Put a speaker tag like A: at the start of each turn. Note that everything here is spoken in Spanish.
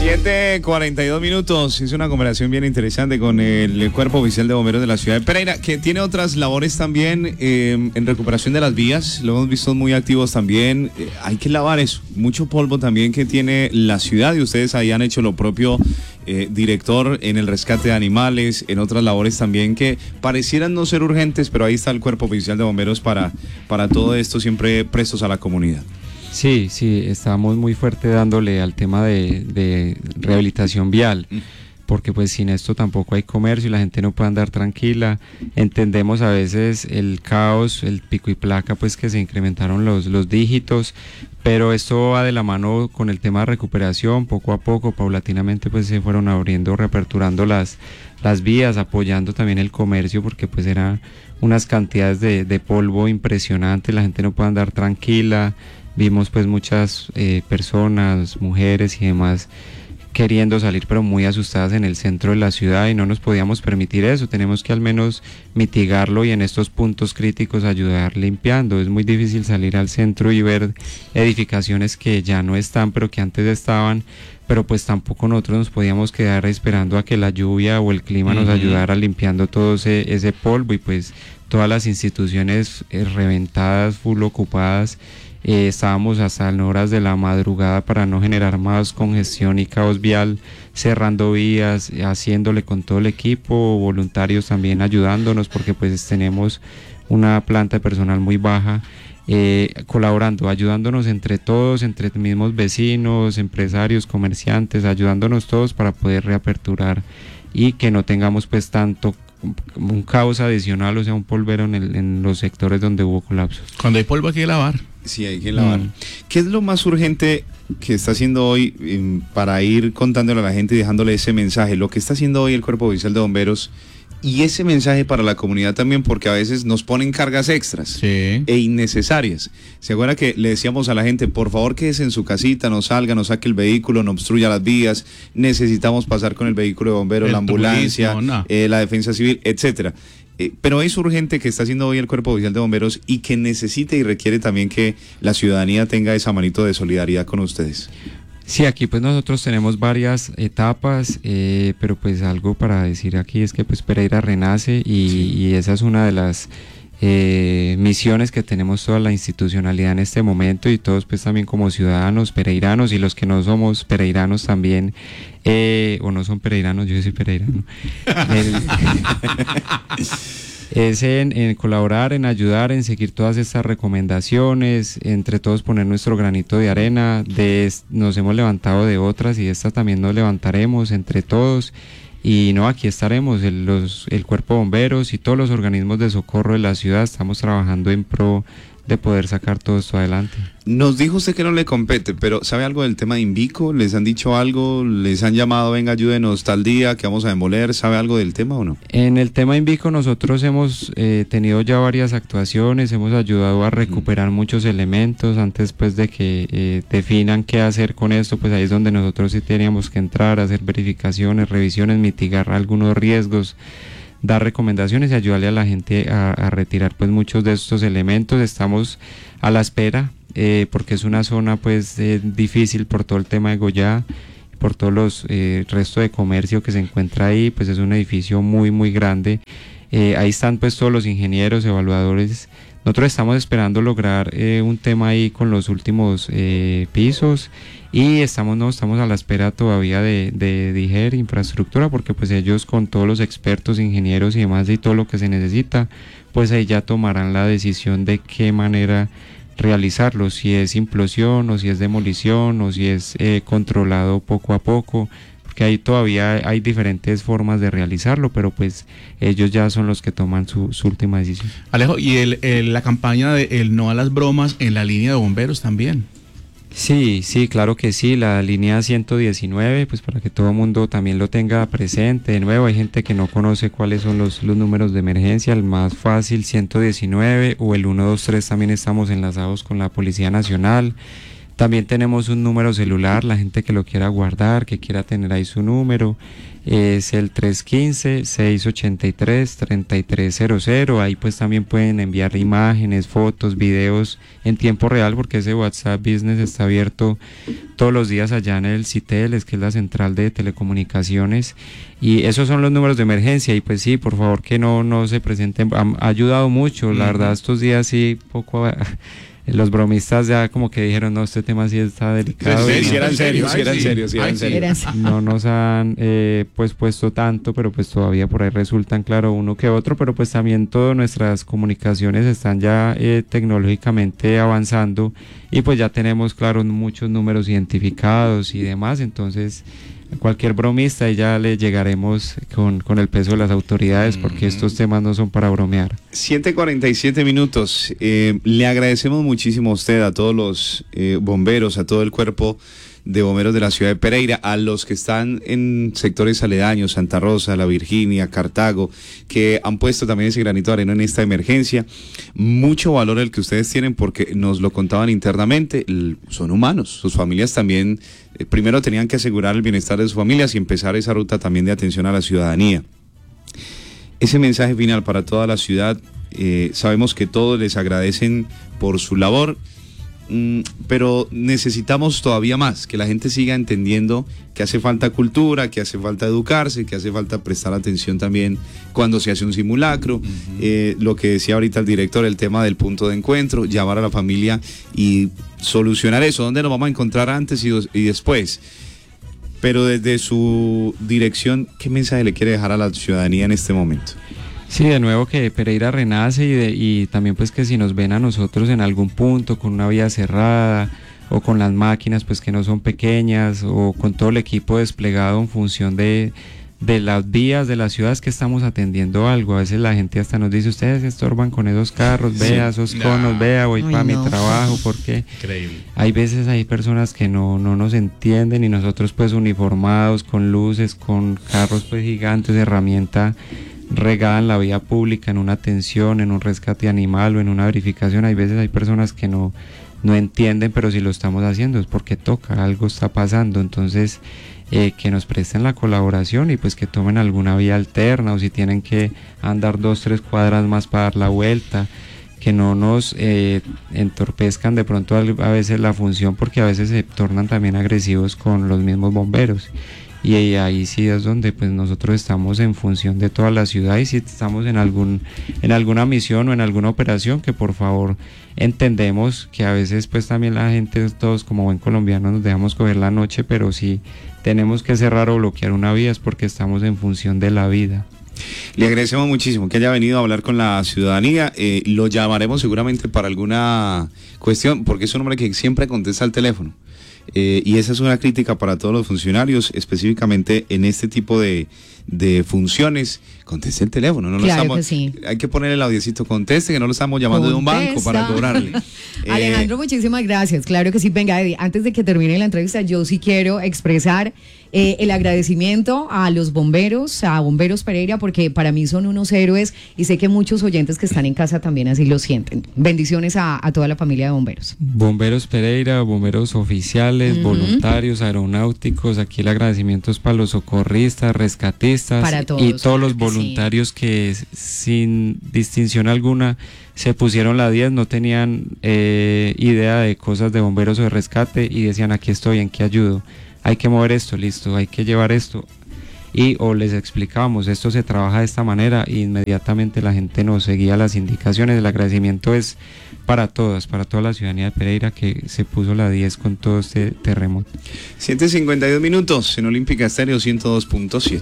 A: 7:42. Es una conversación bien interesante con el Cuerpo Oficial de Bomberos de la ciudad de Pereira, que tiene otras labores también en recuperación de las vías. Lo hemos visto muy activos también. Hay que lavar eso. Mucho polvo también que tiene la ciudad, y ustedes ahí han hecho lo propio, director, en el rescate de animales, en otras labores también que parecieran no ser urgentes, pero ahí está el Cuerpo Oficial de Bomberos para todo esto, siempre prestos a la comunidad.
B: Sí, estamos muy fuerte dándole al tema de rehabilitación vial, porque pues sin esto tampoco hay comercio y la gente no puede andar tranquila. Entendemos a veces el caos, el pico y placa, pues que se incrementaron los dígitos, pero esto va de la mano con el tema de recuperación. Poco a poco, paulatinamente, pues se fueron abriendo, reaperturando las vías, apoyando también el comercio, porque pues eran unas cantidades de polvo impresionantes, la gente no puede andar tranquila. Vimos pues muchas personas, mujeres y demás queriendo salir, pero muy asustadas en el centro de la ciudad, y no nos podíamos permitir eso. Tenemos que al menos mitigarlo y en estos puntos críticos ayudar limpiando. Es muy difícil salir al centro y ver edificaciones que ya no están, pero que antes estaban, pero pues tampoco nosotros nos podíamos quedar esperando a que la lluvia o el clima nos ayudara limpiando todo ese polvo, y pues todas las instituciones reventadas, full ocupadas. Estábamos hasta en horas de la madrugada para no generar más congestión y caos vial, cerrando vías, haciéndole con todo el equipo, voluntarios también ayudándonos, porque pues tenemos una planta de personal muy baja, colaborando, ayudándonos entre todos, entre mismos vecinos, empresarios, comerciantes, ayudándonos todos para poder reaperturar y que no tengamos pues tanto un caos adicional, o sea, un polvero en los sectores donde hubo colapsos.
C: Cuando hay polvo hay que lavar.
A: Sí, hay que lavar. ¿Qué es lo más urgente que está haciendo hoy para ir contándole a la gente y dejándole ese mensaje? Lo que está haciendo hoy el Cuerpo Oficial de Bomberos, y ese mensaje para la comunidad también, porque a veces nos ponen cargas extras e innecesarias. ¿Se acuerda que le decíamos a la gente, por favor quédese en su casita, no salga, no saque el vehículo, no obstruya las vías, necesitamos pasar con el vehículo de bomberos, la ambulancia, la defensa civil, etcétera? Pero es urgente que está haciendo hoy el Cuerpo Oficial de Bomberos y que necesita y requiere también que la ciudadanía tenga esa manito de solidaridad con ustedes.
B: Sí, aquí pues nosotros tenemos varias etapas, pero pues algo para decir aquí es que pues Pereira renace y esa es una de las misiones que tenemos toda la institucionalidad en este momento, y todos pues también como ciudadanos pereiranos, y los que no somos pereiranos también, o no son pereiranos, yo soy pereirano. Es en colaborar, en ayudar, en seguir todas estas recomendaciones, entre todos poner nuestro granito de arena. Nos hemos levantado de otras y esta también nos levantaremos entre todos, y no, aquí estaremos, el Cuerpo de Bomberos y todos los organismos de socorro de la ciudad. Estamos trabajando en pro de poder sacar todo esto adelante.
A: Nos dijo usted que no le compete, pero ¿sabe algo del tema de Invico? ¿Les han dicho algo? ¿Les han llamado, venga, ayúdenos tal día que vamos a demoler? ¿Sabe algo del tema o no?
B: En el tema Invico nosotros hemos tenido ya varias actuaciones, hemos ayudado a recuperar muchos elementos antes pues de que definan qué hacer con esto. Pues ahí es donde nosotros sí teníamos que entrar, hacer verificaciones, revisiones, mitigar algunos riesgos, dar recomendaciones y ayudarle a la gente a retirar pues muchos de estos elementos. Estamos a la espera, porque es una zona pues difícil por todo el tema de Goya, por todos los resto de comercio que se encuentra ahí. Pues es un edificio muy muy grande. Ahí están pues todos los ingenieros, evaluadores. Nosotros estamos esperando lograr un tema ahí con los últimos pisos, y estamos a la espera todavía de DIGER Infraestructura, porque pues ellos con todos los expertos, ingenieros y demás, y todo lo que se necesita, pues ahí ya tomarán la decisión de qué manera realizarlo, si es implosión o si es demolición o si es controlado poco a poco, porque ahí todavía hay diferentes formas de realizarlo, pero pues ellos ya son los que toman su última decisión.
C: Alejo, y la campaña de el no a las bromas en la línea de bomberos también.
B: Sí, claro que sí, la línea 119, pues para que todo el mundo también lo tenga presente. De nuevo, hay gente que no conoce cuáles son los números de emergencia. El más fácil, 119, o el 123, también estamos enlazados con la Policía Nacional. También tenemos un número celular, la gente que lo quiera guardar, que quiera tener ahí su número, es el 315-683-3300. Ahí pues también pueden enviar imágenes, fotos, videos en tiempo real, porque ese WhatsApp Business está abierto todos los días allá en el CITELES, que es la central de telecomunicaciones, y esos son los números de emergencia. Y pues sí, por favor que no se presenten, ha ayudado mucho, la verdad estos días sí poco... Los bromistas ya como que dijeron, no, este tema sí está delicado.
A: Sí, eran serios.
B: No nos han pues puesto tanto, pero pues todavía por ahí resultan, claro, uno que otro, pero pues también todas nuestras comunicaciones están ya tecnológicamente avanzando, y pues ya tenemos, claro, muchos números identificados y demás. Entonces cualquier bromista y ya le llegaremos con el peso de las autoridades, porque estos temas no son para bromear.
A: 7:47 minutos. Le agradecemos muchísimo a usted, a todos los bomberos, a todo el cuerpo de bomberos de la ciudad de Pereira, a los que están en sectores aledaños, Santa Rosa, La Virginia, Cartago, que han puesto también ese granito de arena en esta emergencia. Mucho valor el que ustedes tienen, porque nos lo contaban internamente, son humanos, sus familias también, primero tenían que asegurar el bienestar de sus familias y empezar esa ruta también de atención a la ciudadanía. Ese mensaje final para toda la ciudad, sabemos que todos les agradecen por su labor, pero necesitamos todavía más, que la gente siga entendiendo que hace falta cultura, que hace falta educarse, que hace falta prestar atención también cuando se hace un simulacro. Lo que decía ahorita el director, el tema del punto de encuentro, llamar a la familia y solucionar eso, dónde nos vamos a encontrar antes y después. Pero desde su dirección, ¿qué mensaje le quiere dejar a la ciudadanía en este momento?
B: Sí, de nuevo que Pereira renace, y también pues que si nos ven a nosotros en algún punto con una vía cerrada o con las máquinas pues que no son pequeñas, o con todo el equipo desplegado en función de las vías de las ciudades, que estamos atendiendo algo. A veces la gente hasta nos dice, ustedes se estorban con esos carros, vea esos conos, vea, voy para mi trabajo, porque
C: increíble.
B: Hay veces hay personas que no nos entienden, y nosotros pues uniformados, con luces, con carros pues gigantes, herramienta regada en la vía pública, en una atención, en un rescate animal o en una verificación. Hay veces hay personas que no entienden, pero si lo estamos haciendo es porque toca, algo está pasando. Entonces que nos presten la colaboración, y pues que tomen alguna vía alterna, o si tienen que andar 2-3 cuadras más para dar la vuelta, que no nos entorpezcan de pronto a veces la función, porque a veces se tornan también agresivos con los mismos bomberos. Y ahí sí es donde pues nosotros estamos en función de toda la ciudad, y si estamos en alguna misión o en alguna operación, que por favor entendemos que a veces pues también la gente, todos como buen colombiano, nos dejamos coger la noche, pero si tenemos que cerrar o bloquear una vía es porque estamos en función de la vida.
A: Le agradecemos muchísimo que haya venido a hablar con la ciudadanía. Lo llamaremos seguramente para alguna cuestión, porque es un hombre que siempre contesta el teléfono. Y esa es una crítica para todos los funcionarios, específicamente en este tipo de funciones. Conteste el teléfono, no
D: claro
A: lo estamos,
D: que sí.
A: Hay que ponerle el audiecito, conteste, que no lo estamos llamando de un banco para cobrarle.
D: Alejandro, muchísimas gracias. Claro que sí. Venga, Eddie, antes de que termine la entrevista, yo sí quiero expresar el agradecimiento a los bomberos, a Bomberos Pereira, porque para mí son unos héroes, y sé que muchos oyentes que están en casa también así lo sienten. Bendiciones a toda la familia de bomberos.
B: Bomberos Pereira, bomberos oficiales, voluntarios, aeronáuticos, aquí el agradecimiento es para los socorristas, rescatistas,
D: para todos,
B: y todos los
D: claro
B: voluntarios que sin distinción alguna se pusieron la 10, no tenían idea de cosas de bomberos o de rescate, y decían, aquí estoy, ¿en qué ayudo? Hay que mover esto, listo, hay que llevar esto, o les explicábamos, esto se trabaja de esta manera, y inmediatamente la gente nos seguía las indicaciones. El agradecimiento es para toda la ciudadanía de Pereira, que se puso la 10 con todo este terremoto.
A: 7:52 minutos en Olímpica Estéreo 102.7.